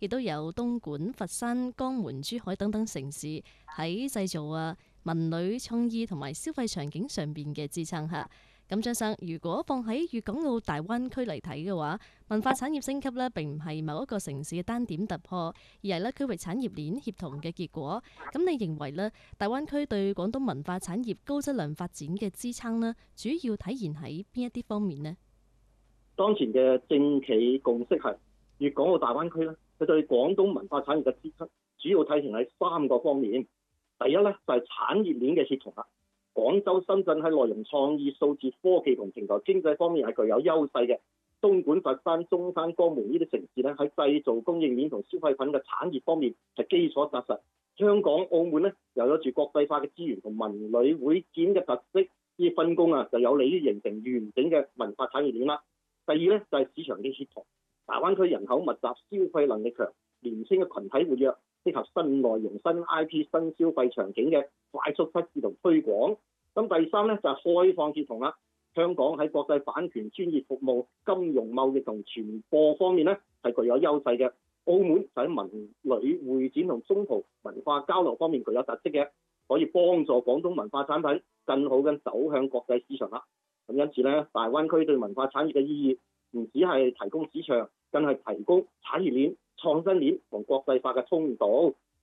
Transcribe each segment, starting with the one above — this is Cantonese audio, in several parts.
亦都有東莞、佛山、江門、珠海等等城市喺製造文旅創意同埋消費場景上邊嘅支撐下。咁張生，如果放喺粵港澳大灣區嚟睇嘅話，文化產業升級呢並唔係某一個城市嘅單點突破，而係咧區域產業鏈協同嘅結果。咁你認為呢大灣區對廣東文化產業高質量發展嘅支撐呢，主要體現喺邊一啲方面呢？ 當前嘅政企共識係粵港澳大灣區咧，佢對廣東文化產業嘅支撐主要體現喺3個方面。第一咧就係產業鏈嘅協同啦。廣州、深圳喺內容創意、數字科技同平台經濟方面係具有優勢嘅。東莞、佛山、中山、江門呢啲城市咧喺製造供應鏈同消費品嘅產業方面係基礎紮實。香港、澳門咧又有住國際化嘅資源同文旅會展嘅特色，呢啲分工就有利於形成完整嘅文化產業鏈啦。第二咧就係市場嘅協同。大灣區人口密集、消費能力強、年輕嘅群體活躍，適合新內容、新 IP、新消費場景嘅快速測試同推廣。咁第三咧就係開放協同啦。香港喺國際版權、專業服務、金融貿易同傳播方面咧係具有優勢嘅。澳門就喺文旅會展同中葡文化交流方面具有特色嘅，可以幫助廣東文化產品更好咁走向國際市場啦。咁因此咧，大灣區對文化產業嘅意義唔只係提供市場，更係提供產業鏈、創新鏈同國際化嘅通道。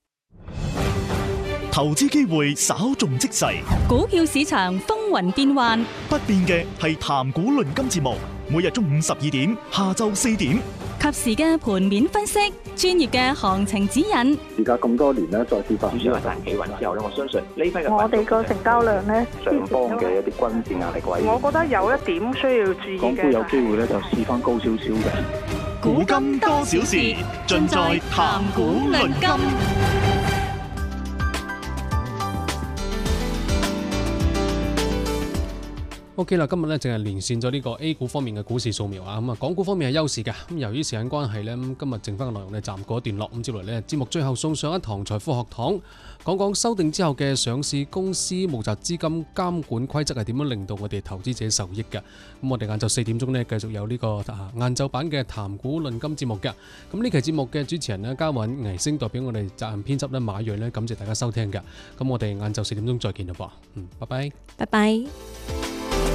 投資機會稍縱即逝， 股票市場風雲變幻， 不變嘅係談股論金節目，每日中午12點，下晝4點， 及時嘅盤面分析，專業嘅行情指引。 而家咁多年咧，再跌翻， 主要係大企穩之後咧，我相信呢批嘅我哋個成交量咧， 上方嘅一啲均線壓力位， 我覺得有一點需要注意嘅， 港股有機會咧就試翻高少少嘅。 古今多少事，盡在談股論金。 OK 啦，今日咧淨係連線咗呢個 A 股方面嘅股市掃描啊，咁啊港股方面係優勢嘅，咁由於時間關係咧，咁今日剩翻嘅內容咧暫告一段落，咁接落嚟咧節目最後送上一堂財富學堂，講講修訂之後嘅上市公司募集資金監管規則係點樣令到我哋投資者受益嘅。咁我哋晏晝4點鐘咧繼續有呢個晏晝版嘅談股論金節目嘅。咁呢期節目嘅主持人咧嘉允、倪星代表我哋責任編輯咧馬睿咧，感謝大家收聽嘅。咁我哋晏晝4點鐘再見啦噃，拜拜， 拜拜。